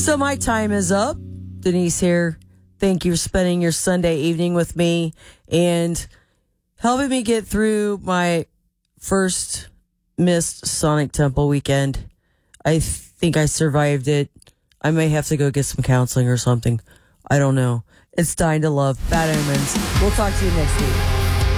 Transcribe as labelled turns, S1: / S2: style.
S1: So my time is up. Denise here. Thank you for spending your Sunday evening with me and helping me get through my first missed Sonic Temple weekend. I think I survived it. I may have to go get some counseling or something. I don't know. It's Dying to Love. Bad Omens. We'll talk to you next week.